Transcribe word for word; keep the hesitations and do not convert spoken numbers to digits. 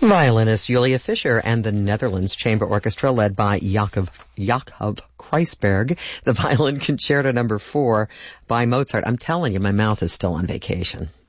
Violinist Julia Fischer and the Netherlands Chamber Orchestra led by Jakob, Jakob Kreisberg, the Violin Concerto number four by Mozart. I'm telling you, my mouth is still on vacation.